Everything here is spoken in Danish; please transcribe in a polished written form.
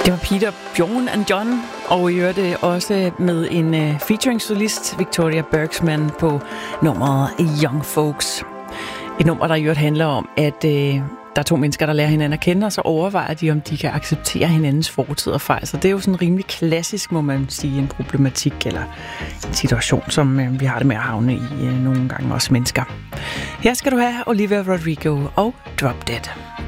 Det var Peter, Bjorn and John, og I hørte også med en featuring-solist, Victoria Bergsman, på nummeret Young Folks. Et nummer, der i øvrigt handler om, at der er to mennesker, der lærer hinanden at kende, og så overvejer de, om de kan acceptere hinandens fortid og fejl. Så det er jo sådan rimelig klassisk, må man sige, en problematik eller en situation, som vi har det med at havne i nogle gange også mennesker. Her skal du have Olivia Rodrigo og Drop Dead.